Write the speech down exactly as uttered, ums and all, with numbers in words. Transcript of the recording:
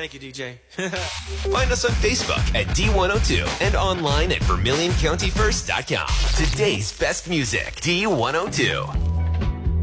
Thank you, D J. Find us on Facebook at D one oh two and online at Vermilion County First dot com. Today's best music, D one oh two.